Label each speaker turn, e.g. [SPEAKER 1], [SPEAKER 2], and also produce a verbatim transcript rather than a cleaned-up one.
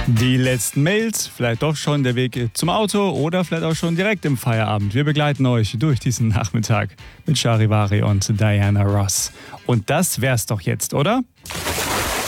[SPEAKER 1] Die letzten Mails, vielleicht doch schon der Weg zum Auto oder vielleicht auch schon direkt im Feierabend. Wir begleiten euch durch diesen Nachmittag mit Charivari und Diana Ross. Und das wär's doch jetzt, oder?